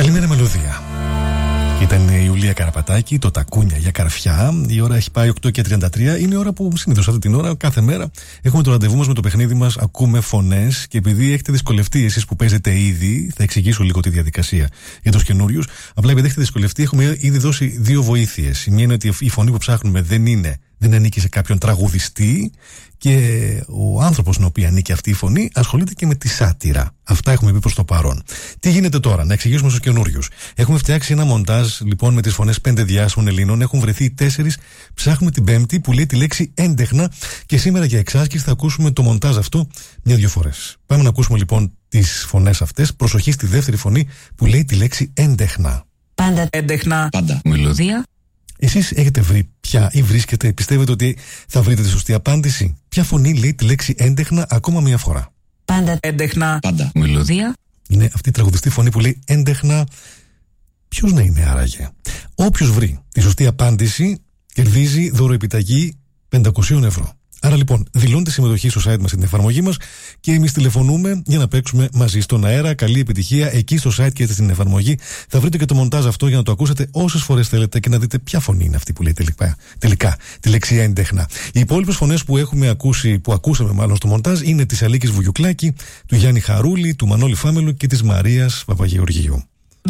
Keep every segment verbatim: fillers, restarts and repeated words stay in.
Καλημέρα μελωδία. Ήταν η Ιουλία Καραπατάκη, το Τακούνια για καρφιά. Η ώρα έχει πάει οκτώ και τριάντα τρία. Είναι η ώρα που συνήθως αυτή την ώρα, κάθε μέρα, έχουμε το ραντεβού μας με το παιχνίδι μας. Ακούμε φωνές. Και επειδή έχετε δυσκολευτεί εσείς που παίζετε ήδη, θα εξηγήσω λίγο τη διαδικασία για τους καινούριους. Απλά επειδή έχετε δυσκολευτεί, έχουμε ήδη δώσει δύο βοήθειες. Η μία είναι ότι η φωνή που ψάχνουμε δεν είναι, δεν ανήκει σε κάποιον τραγουδιστή. Και ο άνθρωπος στον οποίο ανήκει αυτή η φωνή ασχολείται και με τη σάτυρα. Αυτά έχουμε πει προς το παρόν. Τι γίνεται τώρα, να εξηγήσουμε στους καινούριους. Έχουμε φτιάξει ένα μοντάζ λοιπόν με τις φωνές πέντε διάσημων Ελλήνων. Έχουν βρεθεί τέσσερις. Ψάχνουμε την πέμπτη που λέει τη λέξη έντεχνα. Και σήμερα για εξάσκηση θα ακούσουμε το μοντάζ αυτό μια-δυο φορές. Πάμε να ακούσουμε λοιπόν τις φωνές αυτές. Προσοχή στη δεύτερη φωνή που λέει τη λέξη έντεχνα. Πάντα έντεχνα. Πάντα μελωδία. Εσείς έχετε βρει πια ή βρίσκετε, πιστεύετε ότι θα βρείτε τη σωστή απάντηση? Ποια φωνή λέει τη λέξη έντεχνα ακόμα μία φορά? Πάντα έντεχνα. Πάντα μελωδία. Είναι αυτή η τραγουδιστή φωνή που λέει έντεχνα. Ποιος να είναι άραγε? Όποιος βρει τη σωστή απάντηση κερδίζει δωροεπιταγή πεντακόσια ευρώ. Άρα λοιπόν, δηλώνετε συμμετοχή στο site μας, στην εφαρμογή μας, και εμείς τηλεφωνούμε για να παίξουμε μαζί στον αέρα. Καλή επιτυχία εκεί στο site και στην εφαρμογή. Θα βρείτε και το μοντάζ αυτό για να το ακούσετε όσες φορές θέλετε και να δείτε ποια φωνή είναι αυτή που λέει τελικά, τελικά τη λέξη έντεχνα. Οι υπόλοιπες φωνές που έχουμε ακούσει, που ακούσαμε μάλλον στο μοντάζ, είναι της Αλίκης Βουγιουκλάκη, του Γιάννη Χαρούλη, του Μανώλη Φάμελου και της Μαρίας Παπαγεωργίου.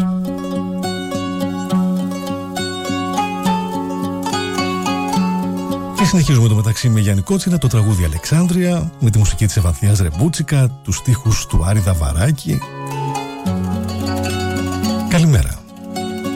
Και συνεχίζουμε το μεταξύ με Γιάννη Κότσινα, το τραγούδι Αλεξάνδρεια, με τη μουσική της Ευανθίας Ρεμπούτσικα, τους στίχους του Άρη Δαβαράκη. Καλημέρα.